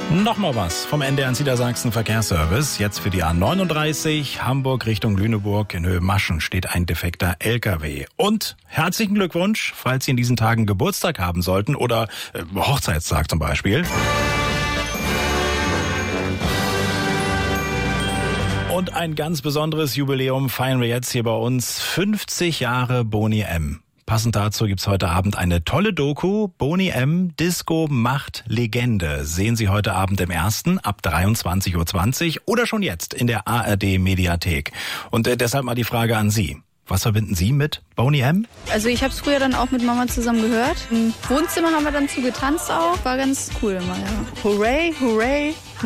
Nochmal was vom NDR Niedersachsen Verkehrsservice. Jetzt für die A39 Hamburg Richtung Lüneburg in Höhe Maschen steht ein defekter LKW. Und herzlichen Glückwunsch, falls Sie in diesen Tagen Geburtstag haben sollten oder Hochzeitstag zum Beispiel. Und ein ganz besonderes Jubiläum feiern wir jetzt hier bei uns. 50 Jahre Boney M. Passend dazu gibt's heute Abend eine tolle Doku. Boney M. Disco macht Legende. Sehen Sie heute Abend im Ersten ab 23:20 Uhr oder schon jetzt in der ARD Mediathek. Und deshalb mal die Frage an Sie. Was verbinden Sie mit Boney M? Also ich habe es früher dann auch mit Mama zusammen gehört. Im Wohnzimmer haben wir dann zu getanzt auch. War ganz cool immer, ja. Hooray, hooray.